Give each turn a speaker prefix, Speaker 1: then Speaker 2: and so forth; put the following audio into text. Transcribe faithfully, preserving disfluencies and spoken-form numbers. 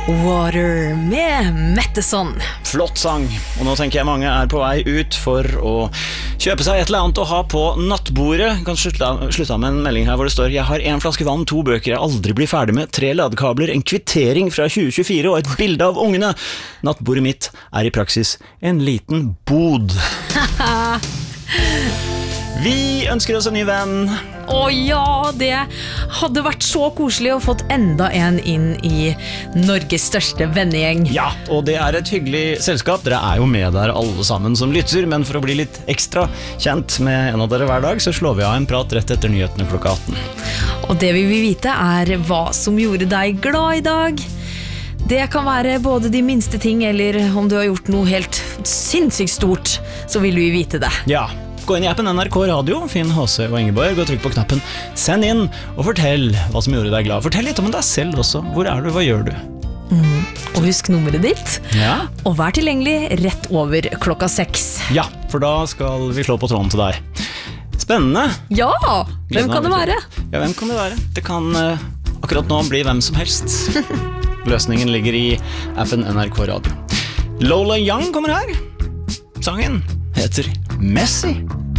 Speaker 1: Water med Metteson.
Speaker 2: Flott sang, og nå tenker jeg mange er på vei ut for å kjøpe seg et eller annet å ha på nattbordet. Kan slutte, slutte av med en melding her hvor det står: jeg har en flaske vann, to bøker jeg aldri blir ferdig med, tre ladekabler, en kvittering fra tjue tjuefire og et bilde av ungene. Nattbordet mitt er i praksis en liten bod. Vi ønsker oss en ny venn.
Speaker 1: Å ja, det hadde vært så koselig å fått enda en inn i Norges største vennegjeng.
Speaker 2: Ja, og det er et hyggelig selskap. Dere er jo med der alle sammen som lytter, men for å bli litt ekstra kjent med en av dere hver dag, så slår vi av en prat rett etter nyhetene klokka atten.
Speaker 1: Og det vi vil vite er hva som gjorde deg glad i dag. Det kan være både de minste ting, eller om du har gjort noe helt sinnssykt stort, så vil vi vite det.
Speaker 2: Ja, gå inn i appen N R K Radio, finn H C og Ingeborg, og trykk på knappen Send inn, og fortell hva som gjorde deg glad. Fortell litt om deg selv også. Hvor er du, hva gjør du?
Speaker 1: Mm. Og husk nummeret ditt,
Speaker 2: ja.
Speaker 1: Og vær tilgjengelig rett over klokka seks.
Speaker 2: Ja, for da skal vi slå på tråden til deg. Spennende.
Speaker 1: Ja, hvem kan det være?
Speaker 2: Ja, hvem kan det være? Det kan uh, akkurat nå bli hvem som helst. Løsningen ligger i appen N R K Radio. Lola Young kommer her. Sangen heter Messi.